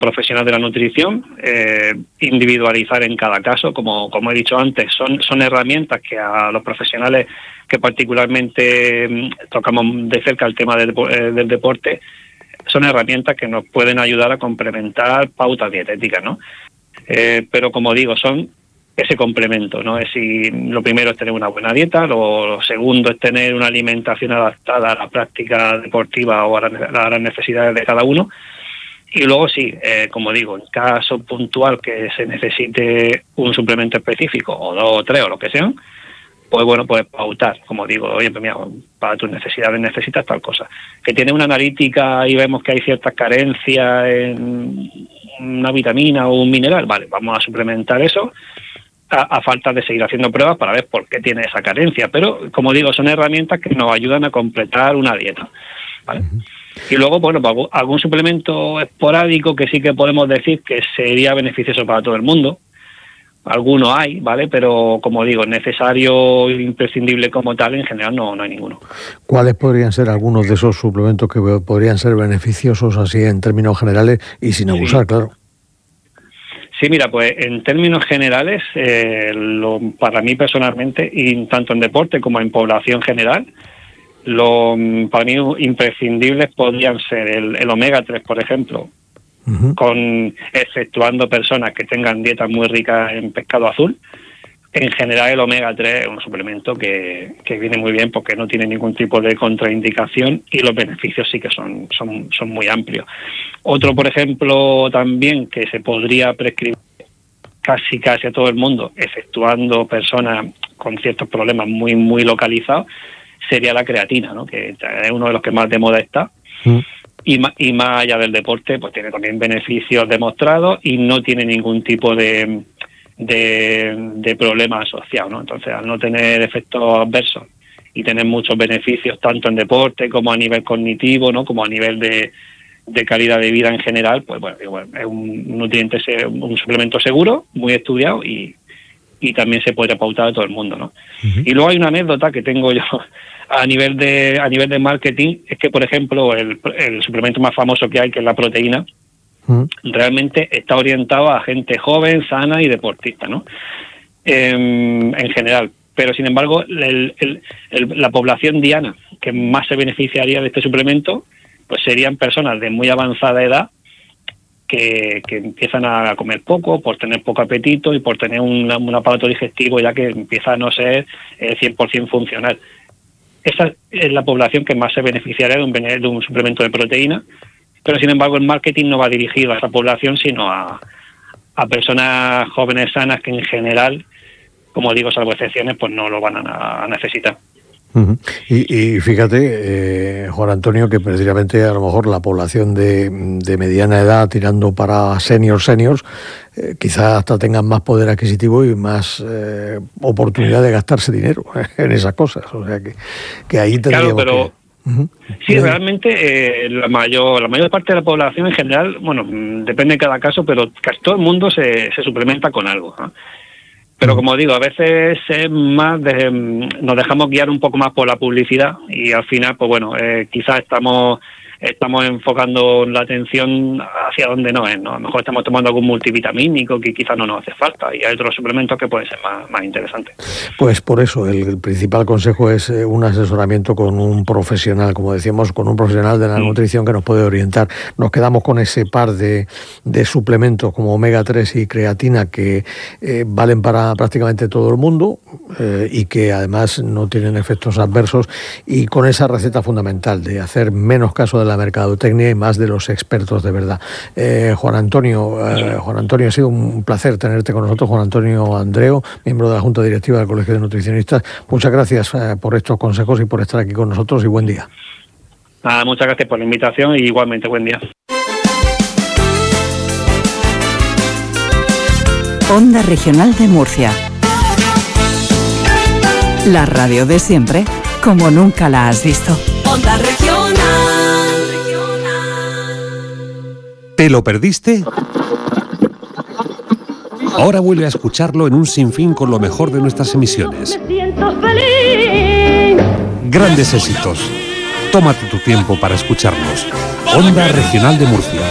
profesional de la nutrición, individualizar en cada caso, como he dicho antes, son herramientas que a los profesionales que particularmente tocamos de cerca el tema del deporte, son herramientas que nos pueden ayudar a complementar pautas dietéticas, ¿no? Pero como digo, son ese complemento, ¿no? Lo primero es tener una buena dieta, lo segundo es tener una alimentación adaptada a la práctica deportiva o a las necesidades de cada uno. Y luego sí, como digo, en caso puntual que se necesite un suplemento específico, o 2 o 3 o lo que sean, pues bueno, pues pautar, como digo, oye, pues mira, para tus necesidades necesitas tal cosa. Que tiene una analítica y vemos que hay ciertas carencias en una vitamina o un mineral, vale, vamos a suplementar eso, a falta de seguir haciendo pruebas para ver por qué tiene esa carencia. Pero, como digo, son herramientas que nos ayudan a completar una dieta, ¿vale? Y luego, bueno, pues algún suplemento esporádico que sí que podemos decir que sería beneficioso para todo el mundo. Algunos hay, ¿vale? Pero, como digo, necesario e imprescindible como tal, en general no hay ninguno. ¿Cuáles podrían ser algunos de esos suplementos que podrían ser beneficiosos así en términos generales y sin abusar, claro? Sí, mira, pues en términos generales, para mí personalmente, y tanto en deporte como en población general, para mí imprescindibles podrían ser el omega 3, por ejemplo, exceptuando personas que tengan dietas muy ricas en pescado azul. En general el omega 3 es un suplemento que viene muy bien porque no tiene ningún tipo de contraindicación y los beneficios sí que son muy amplios. Otro, por ejemplo, también que se podría prescribir casi a todo el mundo, exceptuando personas con ciertos problemas muy, muy localizados, sería la creatina, ¿no? Que es uno de los que más de moda está. Y más allá del deporte, pues tiene también beneficios demostrados y no tiene ningún tipo de problema asociado, ¿no? Entonces, al no tener efectos adversos y tener muchos beneficios tanto en deporte como a nivel cognitivo, ¿no? Como a nivel de calidad de vida en general, pues bueno, es un nutriente, un suplemento seguro, muy estudiado y también se puede pautar a todo el mundo, ¿no? Y luego hay una anécdota que tengo yo a nivel de marketing, es que, por ejemplo, el suplemento más famoso que hay, que es la proteína, realmente está orientado a gente joven, sana y deportista, ¿no? En general. Pero, sin embargo, la población diana que más se beneficiaría de este suplemento, pues serían personas de muy avanzada edad que empiezan a comer poco, por tener poco apetito y por tener un aparato digestivo ya que empieza a no ser 100% funcional. Esa es la población que más se beneficiaría de un suplemento de proteína, pero sin embargo el marketing no va dirigido a esa población, sino a personas jóvenes sanas que en general, como digo, salvo excepciones, pues no lo van a necesitar. Y fíjate, Juan Antonio, que precisamente a lo mejor la población de mediana edad tirando para seniors, quizás hasta tengan más poder adquisitivo y más oportunidad de gastarse dinero en esas cosas. O sea que ahí tendríamos claro, pero sí, realmente la mayor parte de la población en general, bueno, depende de cada caso, pero casi todo el mundo se suplementa con algo, ¿no? Pero como digo, a veces es más nos dejamos guiar un poco más por la publicidad y al final, pues bueno, quizás estamos enfocando la atención hacia donde no es, ¿no? A lo mejor estamos tomando algún multivitamínico que quizás no nos hace falta y hay otros suplementos que pueden ser más interesantes. Pues por eso el principal consejo es un asesoramiento con un profesional, como decíamos, con un profesional de la nutrición que nos puede orientar. Nos quedamos con ese par de suplementos como omega 3 y creatina que valen para prácticamente todo el mundo y que además no tienen efectos adversos, y con esa receta fundamental de hacer menos caso de la mercadotecnia y más de los expertos de verdad. Juan Antonio, ha sido un placer tenerte con nosotros. Juan Antonio Andreu, miembro de la Junta Directiva del Colegio de Nutricionistas. Muchas gracias por estos consejos y por estar aquí con nosotros, y buen día. Nada, muchas gracias por la invitación y igualmente buen día. Onda Regional de Murcia. La radio de siempre, como nunca la has visto. Onda Regional. ¿Te lo perdiste? Ahora vuelve a escucharlo en un sinfín con lo mejor de nuestras emisiones. Grandes éxitos. Tómate tu tiempo para escucharlos. Onda Regional de Murcia.